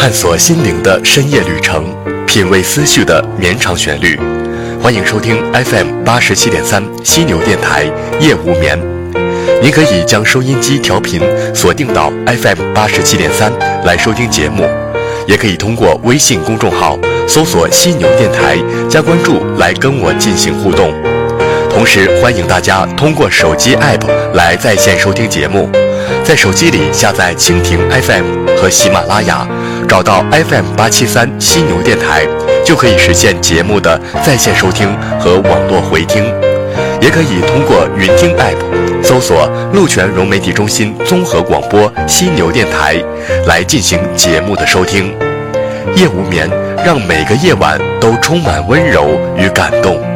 探索心灵的深夜旅程，品味思绪的绵长旋律。欢迎收听 FM87.3 犀牛电台夜无眠。您可以将收音机调频锁定到 FM87.3 来收听节目，也可以通过微信公众号搜索犀牛电台加关注来跟我进行互动。同时欢迎大家通过手机 APP 来在线收听节目，在手机里下载蜻蜓 FM 和喜马拉雅，找到 FM873 犀牛电台，就可以实现节目的在线收听和网络回听。也可以通过云听 APP 搜索鹿泉融媒体中心综合广播犀牛电台来进行节目的收听。夜无眠，让每个夜晚都充满温柔与感动。